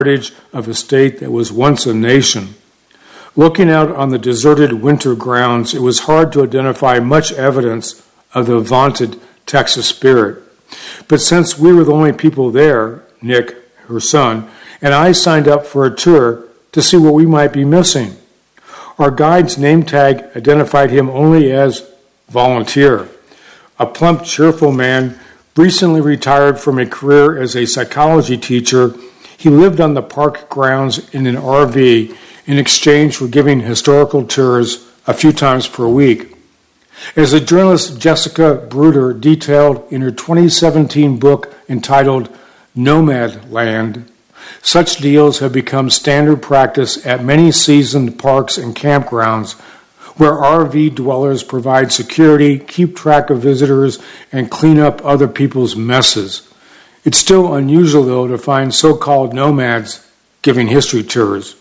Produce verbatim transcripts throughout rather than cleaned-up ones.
heritage of a state that was once a nation. Looking out on the deserted winter grounds, it was hard to identify much evidence of the vaunted Texas spirit. But since we were the only people there, Nick, her son, and I signed up for a tour to see what we might be missing. Our guide's name tag identified him only as volunteer. A plump, cheerful man, recently retired from a career as a psychology teacher, he lived on the park grounds in an R V in exchange for giving historical tours a few times per week. As the journalist Jessica Bruder detailed in her twenty seventeen book entitled Nomad Land, such deals have become standard practice at many seasoned parks and campgrounds where R V dwellers provide security, keep track of visitors, and clean up other people's messes. It's still unusual, though, to find so-called nomads giving history tours.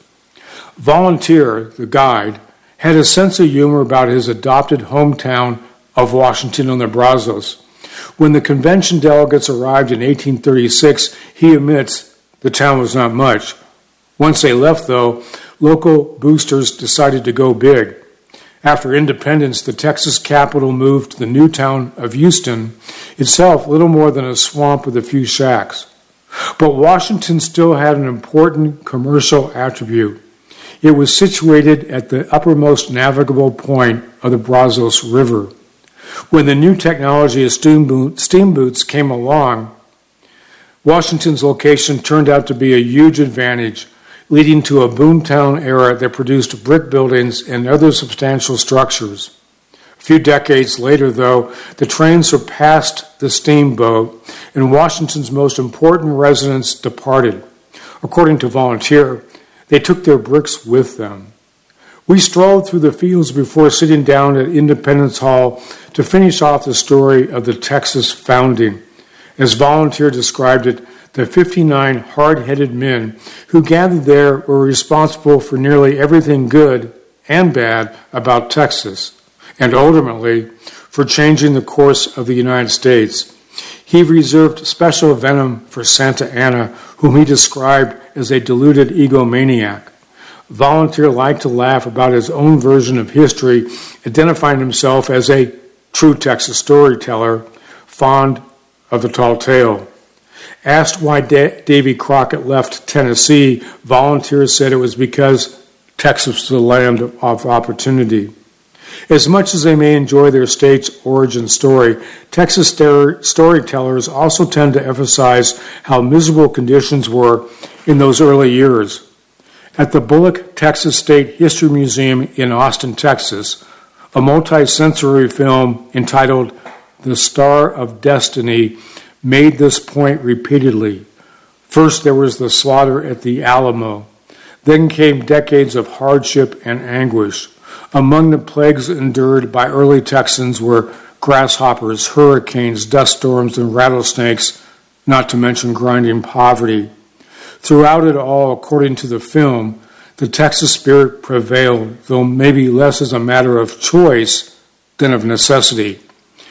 Volunteer, the guide, had a sense of humor about his adopted hometown of Washington on the Brazos. When the convention delegates arrived in eighteen thirty-six, he admits the town was not much. Once they left, though, local boosters decided to go big. After independence, the Texas capital moved to the new town of Houston, itself little more than a swamp with a few shacks. But Washington still had an important commercial attribute. It was situated at the uppermost navigable point of the Brazos River. When the new technology of steamboats came along, Washington's location turned out to be a huge advantage, leading to a boomtown era that produced brick buildings and other substantial structures. A few decades later, though, the train surpassed the steamboat, and Washington's most important residents departed. According to Volunteer, they took their bricks with them. We strolled through the fields before sitting down at Independence Hall to finish off the story of the Texas founding. As Volunteer described it, the fifty-nine hard-headed men who gathered there were responsible for nearly everything good and bad about Texas, and ultimately for changing the course of the United States. He reserved special venom for Santa Anna, whom he described as a deluded egomaniac. Volunteer liked to laugh about his own version of history, identifying himself as a true Texas storyteller, fond of the tall tale. Asked why da- Davy Crockett left Tennessee, Volunteers said it was because Texas was the land of opportunity. As much as they may enjoy their state's origin story, Texas star- storytellers also tend to emphasize how miserable conditions were in those early years. At the Bullock Texas State History Museum in Austin, Texas, a multi-sensory film entitled The Star of Destiny made this point repeatedly. First, there was the slaughter at the Alamo. Then came decades of hardship and anguish. Among the plagues endured by early Texans were grasshoppers, hurricanes, dust storms, and rattlesnakes, not to mention grinding poverty. Throughout it all, according to the film, the Texas spirit prevailed, though maybe less as a matter of choice than of necessity.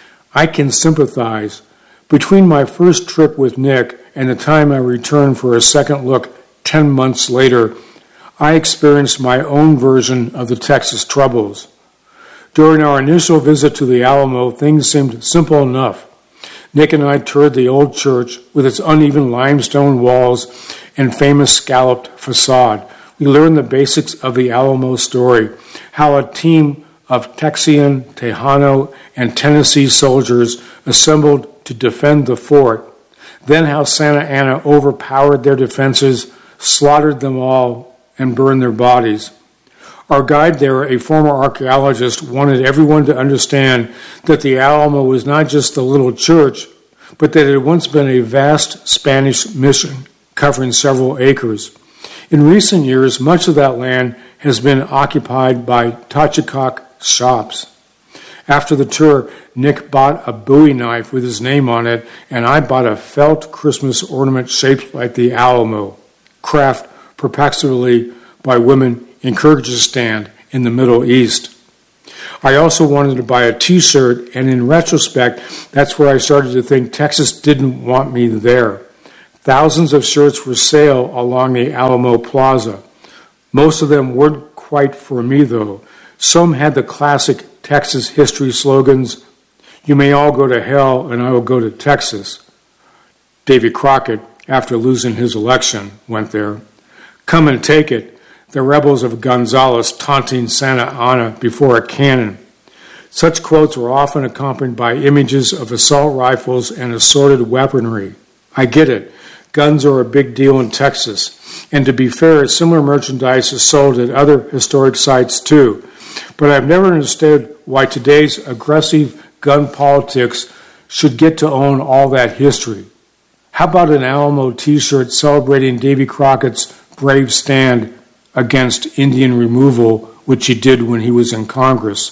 I can sympathize. Between my first trip with Nick and the time I returned for a second look ten months later, I experienced my own version of the Texas troubles. During our initial visit to the Alamo, things seemed simple enough. Nick and I toured the old church with its uneven limestone walls and famous scalloped facade. We learned the basics of the Alamo story, how a team of Texian, Tejano, and Tennessee soldiers assembled to defend the fort, then how Santa Anna overpowered their defenses, slaughtered them all, and burned their bodies. Our guide there, a former archaeologist, wanted everyone to understand that the Alamo was not just a little church, but that it had once been a vast Spanish mission covering several acres. In recent years, much of that land has been occupied by Tachikok shops. After the tour, Nick bought a Bowie knife with his name on it, and I bought a felt Christmas ornament shaped like the Alamo, craft perpetually by women in Kyrgyzstan in the Middle East. I also wanted to buy a T-shirt, and in retrospect, that's where I started to think Texas didn't want me there. Thousands of shirts for sale along the Alamo Plaza. Most of them weren't quite for me, though. Some had the classic Texas history slogans, "You may all go to hell and I will go to Texas." Davy Crockett, after losing his election, went there. "Come and take it," the rebels of Gonzales taunting Santa Anna before a cannon. Such quotes were often accompanied by images of assault rifles and assorted weaponry. I get it. Guns are a big deal in Texas. And to be fair, similar merchandise is sold at other historic sites too. But I've never understood why today's aggressive gun politics should get to own all that history. How about an Alamo t-shirt celebrating Davy Crockett's brave stand against Indian removal, which he did when he was in Congress?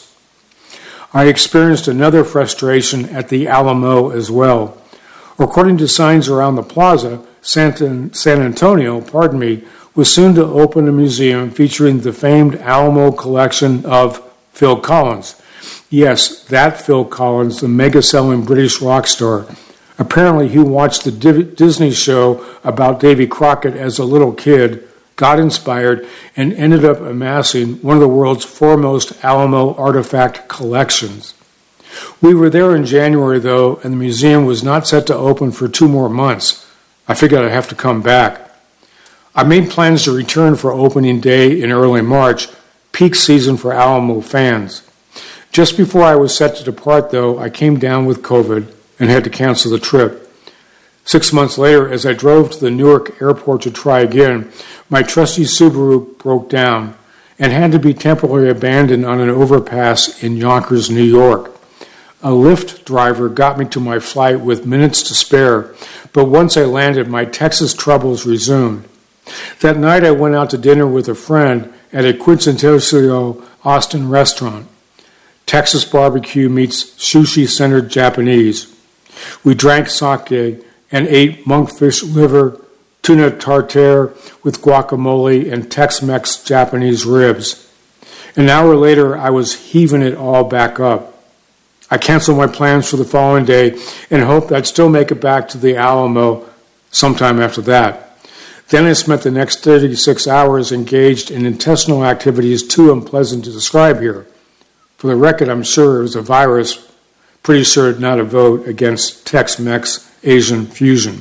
I experienced another frustration at the Alamo as well. According to signs around the plaza, San, San Antonio, pardon me, was soon to open a museum featuring the famed Alamo collection of Phil Collins. Yes, that Phil Collins, the mega-selling British rock star. Apparently he watched the Disney show about Davy Crockett as a little kid, got inspired, and ended up amassing one of the world's foremost Alamo artifact collections. We were there in January, though, and the museum was not set to open for two more months. I figured I'd have to come back. I made plans to return for opening day in early March, peak season for Alamo fans. Just before I was set to depart, though, I came down with COVID and had to cancel the trip. Six months later, as I drove to the Newark airport to try again, my trusty Subaru broke down and had to be temporarily abandoned on an overpass in Yonkers, New York. A Lyft driver got me to my flight with minutes to spare, but once I landed, my Texas troubles resumed. That night I went out to dinner with a friend at a quintessential Austin restaurant. Texas barbecue meets sushi-centered Japanese. We drank sake and ate monkfish liver, tuna tartare with guacamole, and Tex-Mex Japanese ribs. An hour later, I was heaving it all back up. I canceled my plans for the following day and hoped I'd still make it back to the Alamo sometime after that. Then I spent the next thirty-six hours engaged in intestinal activities too unpleasant to describe here. For the record, I'm sure it was a virus, pretty sure not a vote against Tex-Mex Asian fusion.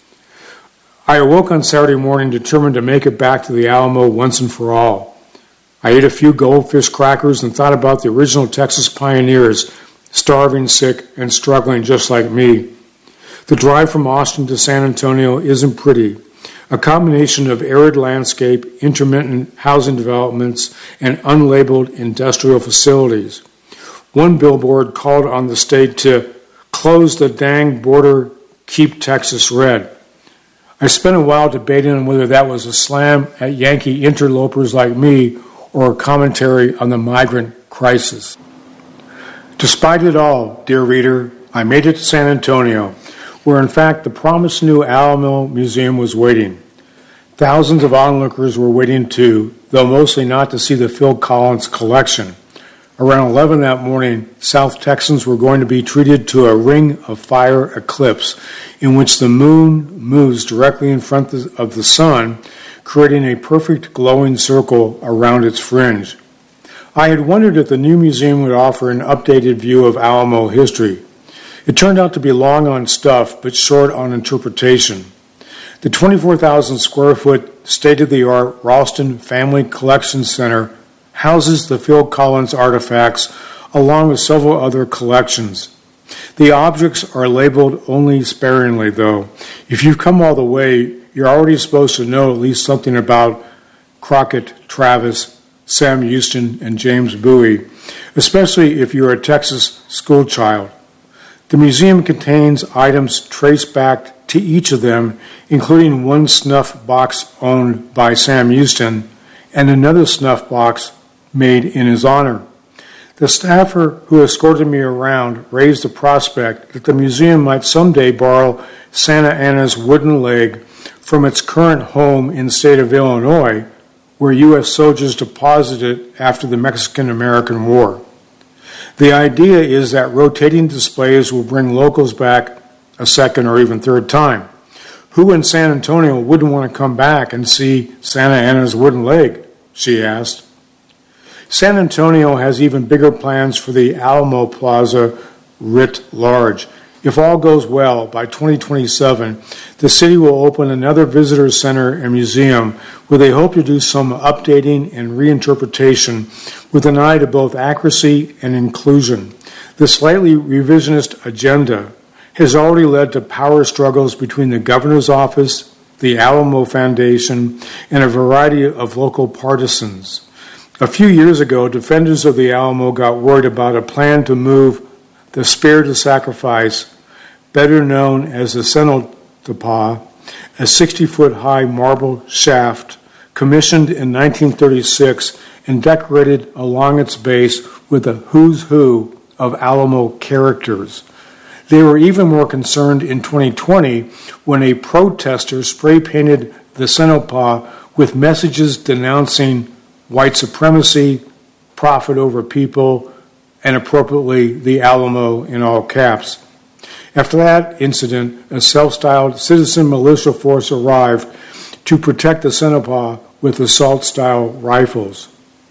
I awoke on Saturday morning determined to make it back to the Alamo once and for all. I ate a few goldfish crackers and thought about the original Texas pioneers, starving, sick, and struggling just like me. The drive from Austin to San Antonio isn't pretty. A combination of arid landscape, intermittent housing developments, and unlabeled industrial facilities. One billboard called on the state to close the dang border, keep Texas red. I spent a while debating on whether that was a slam at Yankee interlopers like me or a commentary on the migrant crisis. Despite it all, dear reader, I made it to San Antonio, where in fact the promised new Alamo Museum was waiting. Thousands of onlookers were waiting too, though mostly not to see the Phil Collins collection. Around eleven that morning, South Texans were going to be treated to a ring of fire eclipse in which the moon moves directly in front of the sun, creating a perfect glowing circle around its fringe. I had wondered if the new museum would offer an updated view of Alamo history. It turned out to be long on stuff, but short on interpretation. The twenty-four thousand square foot state-of-the-art Ralston Family Collection Center houses the Phil Collins artifacts along with several other collections. The objects are labeled only sparingly, though. If you've come all the way, you're already supposed to know at least something about Crockett, Travis, Sam Houston, and James Bowie, especially if you're a Texas schoolchild. The museum contains items traced back to each of them, including one snuff box owned by Sam Houston and another snuff box made in his honor. The staffer who escorted me around raised the prospect that the museum might someday borrow Santa Anna's wooden leg from its current home in the state of Illinois, where U S soldiers deposited it after the Mexican-American War. The idea is that rotating displays will bring locals back a second or even third time. Who in San Antonio wouldn't want to come back and see Santa Anna's wooden leg? She asked. San Antonio has even bigger plans for the Alamo Plaza writ large. If all goes well, by twenty twenty-seven, the city will open another visitor center and museum where they hope to do some updating and reinterpretation with an eye to both accuracy and inclusion. The slightly revisionist agenda has already led to power struggles between the governor's office, the Alamo Foundation, and a variety of local partisans. A few years ago, defenders of the Alamo got worried about a plan to move the Spirit of Sacrifice, better known as the Cenote, a sixty-foot-high marble shaft commissioned in nineteen thirty-six and decorated along its base with a who's who of Alamo characters. They were even more concerned in twenty twenty when a protester spray-painted the Cenote with messages denouncing white supremacy, profit over people, and appropriately the Alamo in all caps. After that incident, a self-styled citizen militia force arrived to protect the Cenote with assault-style rifles.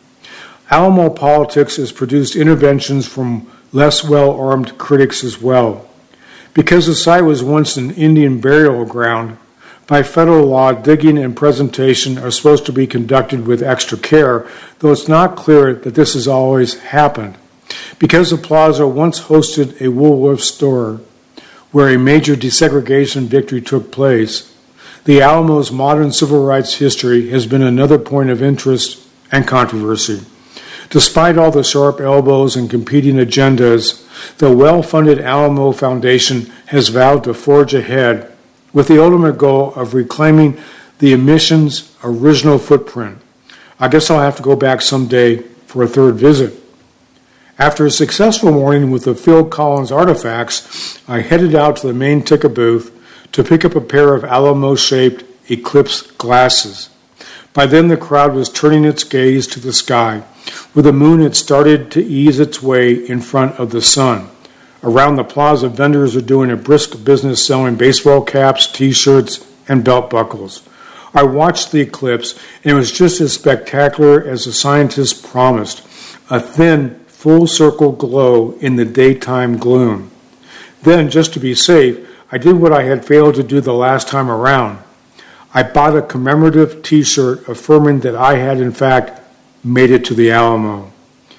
Alamo politics has produced interventions from less well-armed critics as well. Because the site was once an Indian burial ground, by federal law, digging and presentation are supposed to be conducted with extra care, though it's not clear that this has always happened. Because the plaza once hosted a Woolworth store where a major desegregation victory took place, the Alamo's modern civil rights history has been another point of interest and controversy. Despite all the sharp elbows and competing agendas, the well-funded Alamo Foundation has vowed to forge ahead with the ultimate goal of reclaiming the mission's original footprint. I guess I'll have to go back someday for a third visit. After a successful morning with the Phil Collins artifacts, I headed out to the main ticket booth to pick up a pair of Alamo-shaped Eclipse glasses. By then the crowd was turning its gaze to the sky, where the moon had started to ease its way in front of the sun. Around the plaza, vendors are doing a brisk business selling baseball caps, T-shirts, and belt buckles. I watched the eclipse, and it was just as spectacular as the scientists promised, a thin, full-circle glow in the daytime gloom. Then, just to be safe, I did what I had failed to do the last time around. I bought a commemorative T-shirt affirming that I had, in fact, made it to the Alamo.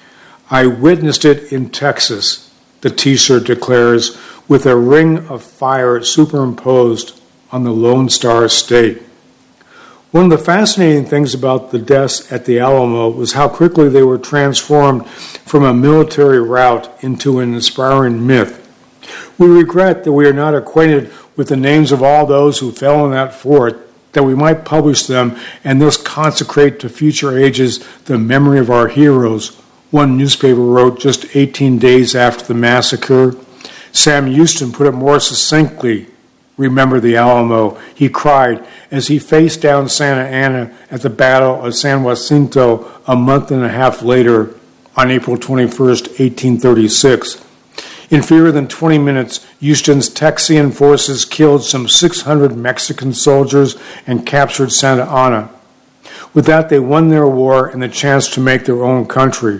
I witnessed it in Texas, the T-shirt declares, with a ring of fire superimposed on the Lone Star State. One of the fascinating things about the deaths at the Alamo was how quickly they were transformed from a military rout into an inspiring myth. We regret that we are not acquainted with the names of all those who fell in that fort, that we might publish them and thus consecrate to future ages the memory of our heroes. One newspaper wrote just eighteen days after the massacre. Sam Houston put it more succinctly, "Remember the Alamo," he cried as he faced down Santa Anna at the Battle of San Jacinto a month and a half later on April twenty-first, eighteen thirty-six. In fewer than twenty minutes, Houston's Texian forces killed some six hundred Mexican soldiers and captured Santa Anna. With that, they won their war and the chance to make their own country.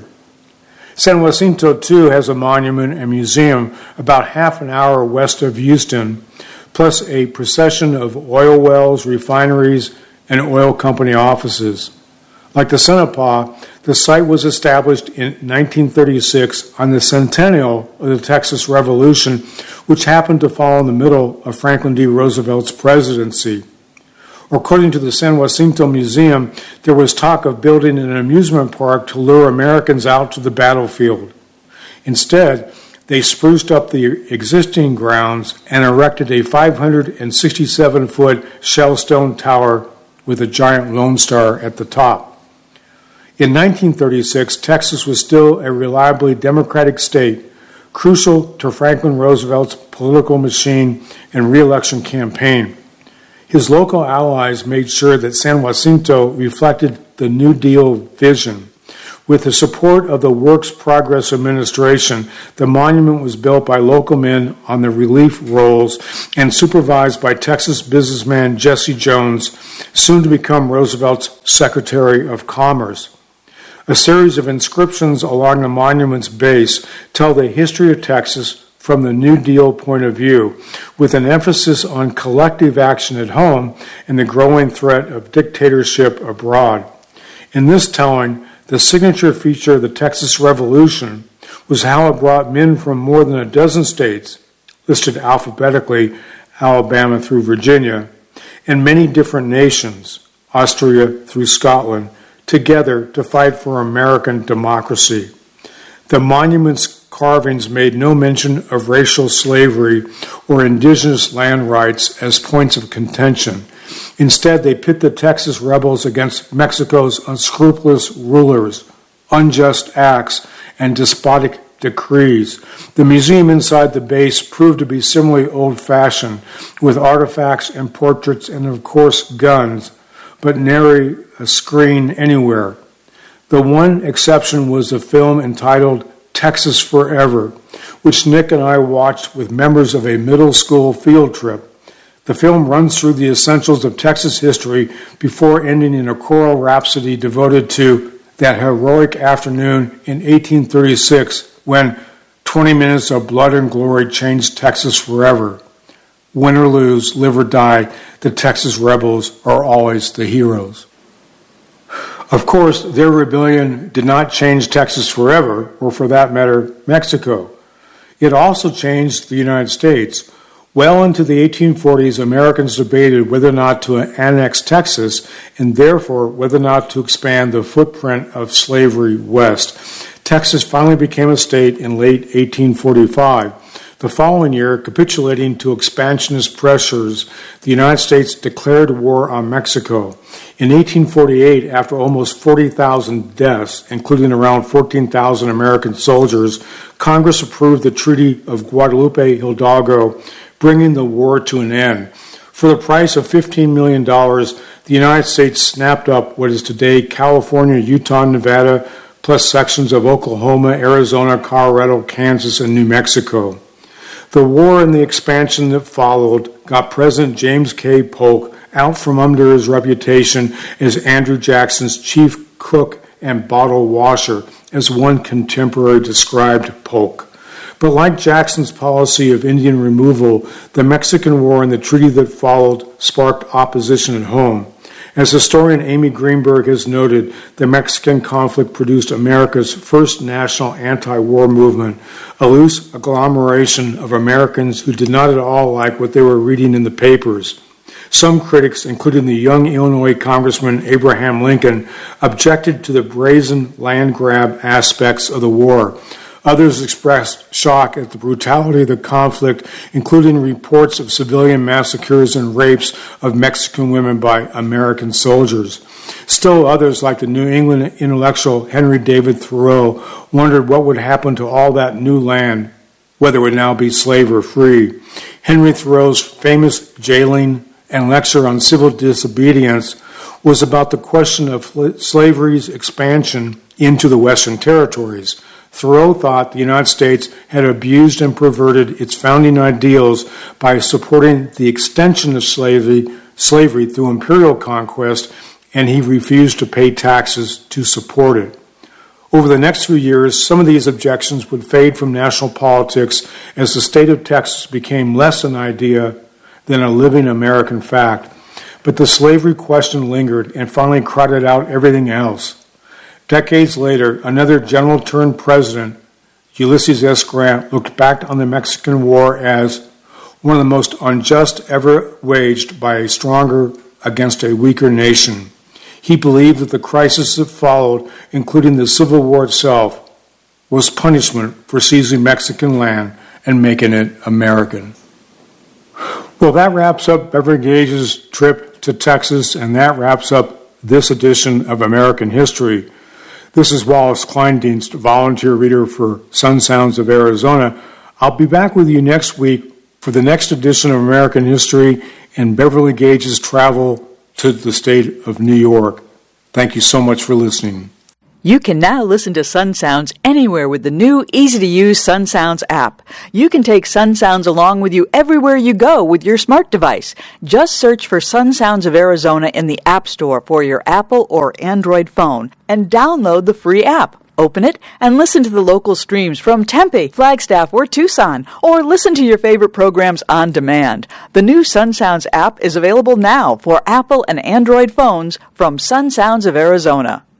San Jacinto, too, has a monument and museum about half an hour west of Houston, plus a procession of oil wells, refineries, and oil company offices. Like the Cenote, the site was established in nineteen thirty-six on the centennial of the Texas Revolution, which happened to fall in the middle of Franklin D. Roosevelt's presidency. According to the San Jacinto Museum, there was talk of building an amusement park to lure Americans out to the battlefield. Instead, they spruced up the existing grounds and erected a five hundred sixty-seven foot shellstone tower with a giant Lone Star at the top. In nineteen thirty-six, Texas was still a reliably Democratic state, crucial to Franklin Roosevelt's political machine and re-election campaign. His local allies made sure that San Jacinto reflected the New Deal vision. With the support of the Works Progress Administration, the monument was built by local men on the relief rolls and supervised by Texas businessman Jesse Jones, soon to become Roosevelt's Secretary of Commerce. A series of inscriptions along the monument's base tell the history of Texas from the New Deal point of view, with an emphasis on collective action at home and the growing threat of dictatorship abroad. In this telling, the signature feature of the Texas Revolution was how it brought men from more than a dozen states, listed alphabetically, Alabama through Virginia, and many different nations, Austria through Scotland, together to fight for American democracy. The monument's carvings made no mention of racial slavery or indigenous land rights as points of contention. Instead, they pit the Texas rebels against Mexico's unscrupulous rulers, unjust acts, and despotic decrees. The museum inside the base proved to be similarly old-fashioned, with artifacts and portraits and, of course, guns, but nary a screen anywhere. The one exception was a film entitled Texas Forever, which Nick and I watched with members of a middle school field trip. The film runs through the essentials of Texas history before ending in a choral rhapsody devoted to that heroic afternoon in eighteen thirty-six when twenty minutes of blood and glory changed Texas forever. Win or lose, live or die, the Texas rebels are always the heroes. Of course, their rebellion did not change Texas forever, or for that matter, Mexico. It also changed the United States. Well into the eighteen forties, Americans debated whether or not to annex Texas, and therefore whether or not to expand the footprint of slavery west. Texas finally became a state in late eighteen forty-five. The following year, capitulating to expansionist pressures, the United States declared war on Mexico. In eighteen forty-eight, after almost forty thousand deaths, including around fourteen thousand American soldiers, Congress approved the Treaty of Guadalupe Hidalgo, bringing the war to an end. For the price of fifteen million dollars, the United States snapped up what is today California, Utah, Nevada, plus sections of Oklahoma, Arizona, Colorado, Kansas, and New Mexico. The war and the expansion that followed got President James K. Polk out from under his reputation as Andrew Jackson's chief cook and bottle washer, as one contemporary described Polk. But like Jackson's policy of Indian removal, the Mexican War and the treaty that followed sparked opposition at home. As historian Amy Greenberg has noted, the Mexican conflict produced America's first national anti-war movement, a loose agglomeration of Americans who did not at all like what they were reading in the papers. Some critics, including the young Illinois Congressman Abraham Lincoln, objected to the brazen land grab aspects of the war. Others expressed shock at the brutality of the conflict, including reports of civilian massacres and rapes of Mexican women by American soldiers. Still others, like the New England intellectual Henry David Thoreau, wondered what would happen to all that new land, whether it would now be slave or free. Henry Thoreau's famous jailing and lecture on civil disobedience was about the question of slavery's expansion into the Western territories. Thoreau thought the United States had abused and perverted its founding ideals by supporting the extension of slavery, slavery through imperial conquest, and he refused to pay taxes to support it. Over the next few years, some of these objections would fade from national politics as the state of Texas became less an idea than a living American fact. But the slavery question lingered and finally crowded out everything else. Decades later, another general-turned-president, Ulysses S. Grant, looked back on the Mexican War as one of the most unjust ever waged by a stronger against a weaker nation. He believed that the crisis that followed, including the Civil War itself, was punishment for seizing Mexican land and making it American. Well, that wraps up Beverly Gage's trip to Texas, and that wraps up this edition of American History. This is Wallace Kleindienst, volunteer reader for Sun Sounds of Arizona. I'll be back with you next week for the next edition of American History and Beverly Gage's travel to the state of New York. Thank you so much for listening. You can now listen to Sun Sounds anywhere with the new, easy-to-use Sun Sounds app. You can take Sun Sounds along with you everywhere you go with your smart device. Just search for Sun Sounds of Arizona in the App Store for your Apple or Android phone and download the free app. Open it and listen to the local streams from Tempe, Flagstaff, or Tucson, or listen to your favorite programs on demand. The new Sun Sounds app is available now for Apple and Android phones from Sun Sounds of Arizona.